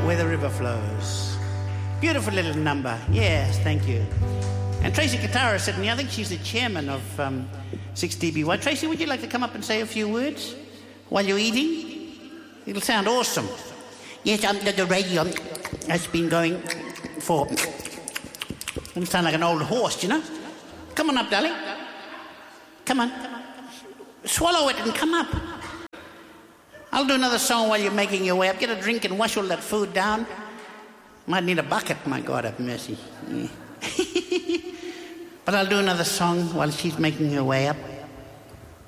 where the river flows. Beautiful little number. Yes, thank you. And Tracy Katara is sitting here. I think she's the chairman of 6DBY. Tracy, would you like to come up and say a few words while you're eating? It'll sound awesome. Yes, the radio has been going for... You sound like an old horse, you know? Come on up, darling. Come on. Swallow it and come up. I'll do another song while you're making your way up. Get a drink and wash all that food down. Might need a bucket, my God have mercy. Yeah. But I'll do another song while she's making her way up.